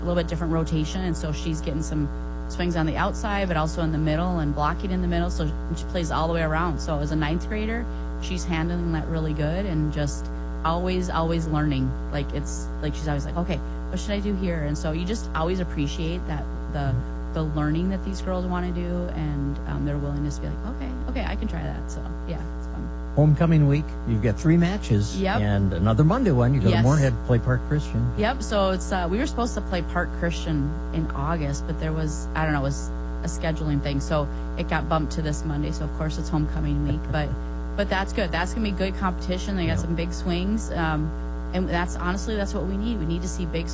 a little bit different rotation, and so she's getting some swings on the outside, but also in the middle and blocking in the middle. So she plays all the way around. So as a ninth grader, she's handling that really good and just always learning. Like it's like she's always like, okay, what should I do here? And so you just always appreciate that the learning that these girls want to do, and their willingness to be like, okay, I can try that. So yeah, it's fun. Homecoming week, you've got 3 matches. Yep. And another Monday one. You go to Yes. Moorhead, play Park Christian. Yep. So it's we were supposed to play Park Christian in August, but there was, I don't know, it was a scheduling thing, so it got bumped to this Monday. So of course it's homecoming week, but that's good. That's gonna be good competition. They got some big swings, and that's honestly what we need. We need to see big